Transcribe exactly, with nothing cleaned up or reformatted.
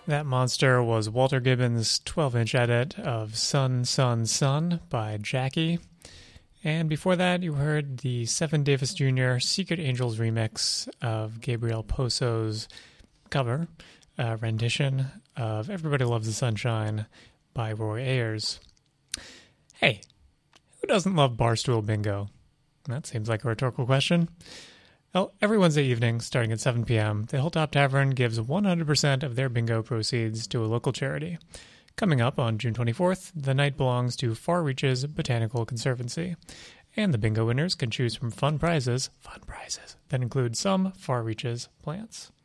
That monster was Walter Gibbons' twelve-inch edit of Sun, Sun, Sun by Jackie. And before that, you heard the Seven Davis Junior Secret Angels remix of Gabriel Poso's cover, uh, rendition of Everybody Loves the Sunshine by Roy Ayers. Hey, who doesn't love Barstool Bingo? That seems like a rhetorical question. Well, every Wednesday evening, starting at seven p.m., the Hilltop Tavern gives one hundred percent of their bingo proceeds to a local charity. Coming up on June twenty-fourth, the night belongs to Far Reaches Botanical Conservancy, and the bingo winners can choose from fun prizes, fun prizes, that include some Far Reaches plants.